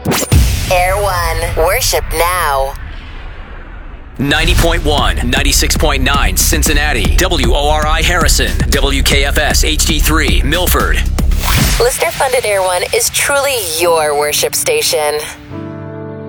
Air One. Worship now. 90.1, 96.9 Cincinnati, WORI Harrison, WKFS HD3 Milford. Listener-funded Air One is truly your worship station.